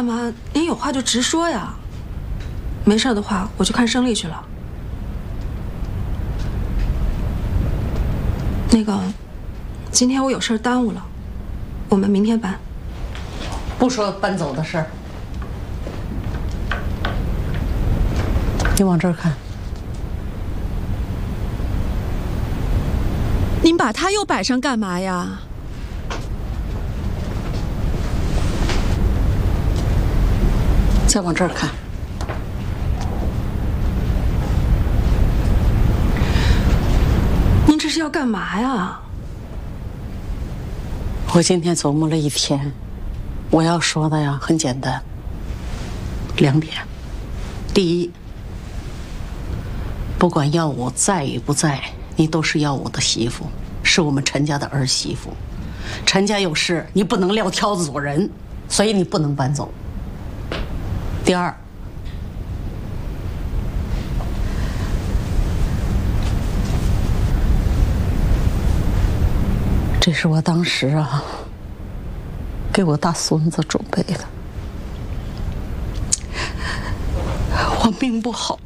妈，您有话就直说呀。没事的话，我去看胜利去了。那个，今天我有事耽误了，我们明天搬。 不说搬走的事儿，你往这儿看。 您把他又摆上干嘛呀？ 再往这儿看。 您这是要干嘛呀？ 我今天琢磨了一天，我要说的呀很简单，2点。第一，不管耀武在与不在，你都是耀武的媳妇，是我们陈家的儿媳妇。陈家有事，你不能撂挑子走人，所以你不能搬走。第二，这是我当时啊给我大孙子准备的。我命不好，